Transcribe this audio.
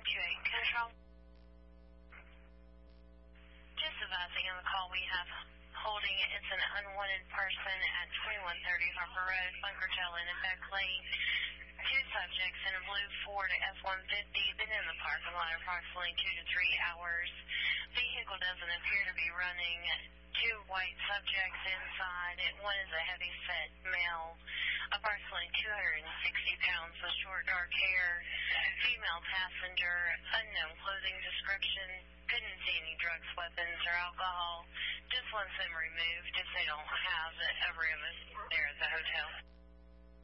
128 Control. Just advising on the call we have holding it's an unwanted person at 2130 Harper Road, Bunkertail Inn and Beck Lane. Two subjects in a blue Ford F-150 been in the parking lot approximately 2 to 3 hours. Vehicle doesn't appear to be running. Two white subjects inside. One is a heavy-set male, approximately 260 pounds with short dark hair. Female passenger, unknown clothing description. Couldn't see any drugs, weapons, or alcohol. Just wants them removed if they don't have a room there at the hotel.